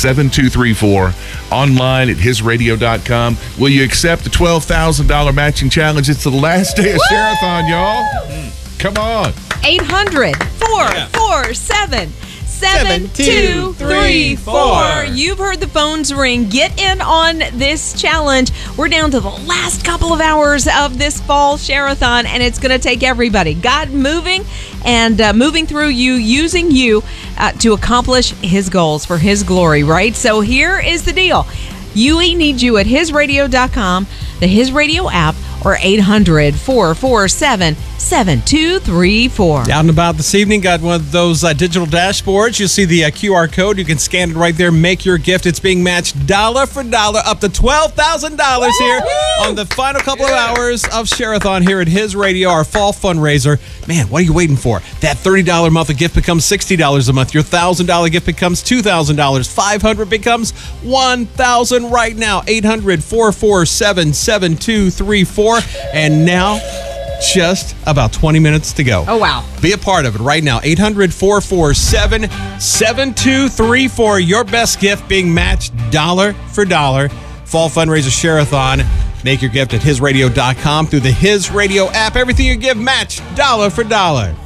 7234. Online at hisradio.com. Will you accept the $12,000 matching challenge? It's the last day of Share-a-thon, y'all. Come on. 800-447-7234. You've heard the phones ring. Get in on this challenge. We're down to the last couple of hours of this fall Share-a-thon, and it's going to take everybody. God moving and moving through you, using you to accomplish His goals for His glory, right? So here is the deal. We need you at hisradio.com, the His Radio app, or 800-447-7234. Out and about this evening, got one of those digital dashboards. You'll see the QR code. You can scan it right there. Make your gift. It's being matched dollar for dollar up to $12,000 here on the final couple of hours of Share-a-thon here at His Radio, our fall fundraiser. Man, what are you waiting for? That $30 monthly gift becomes $60 a month. Your $1,000 gift becomes $2,000. $500 becomes $1,000 right now. 800-447-7234. And now, just about 20 minutes to go. Oh, wow. Be a part of it right now. 800-447-7234. Your best gift being matched dollar for dollar. Fall fundraiser Share-a-thon. Make your gift at hisradio.com through the His Radio app. Everything you give matched dollar for dollar.